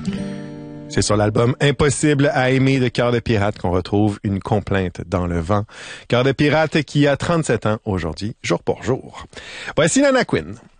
C'est sur l'album Impossible à aimer de Cœur de Pirate qu'on retrouve Une complainte dans le vent. Cœur de Pirate qui a 37 ans aujourd'hui, jour pour jour. Voici Nana Quinn.